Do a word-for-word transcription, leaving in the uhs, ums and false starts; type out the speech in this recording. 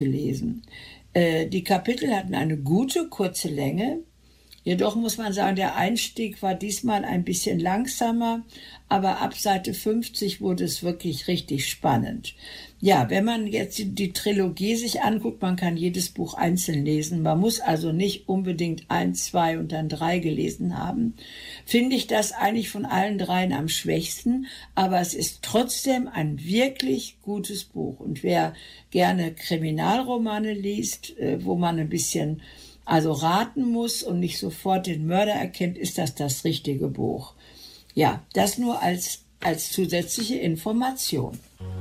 gelesen. Äh, die Kapitel hatten eine gute, kurze Länge. Jedoch muss man sagen, der Einstieg war diesmal ein bisschen langsamer, aber ab Seite fünfzig wurde es wirklich richtig spannend. Ja, wenn man jetzt die, die Trilogie sich anguckt, man kann jedes Buch einzeln lesen, man muss also nicht unbedingt eins, zwei und dann drei gelesen haben, finde ich das eigentlich von allen dreien am schwächsten, aber es ist trotzdem ein wirklich gutes Buch. Und wer gerne Kriminalromane liest, wo man ein bisschen also raten muss und nicht sofort den Mörder erkennt, ist das das richtige Buch. Ja, das nur als, als zusätzliche Information.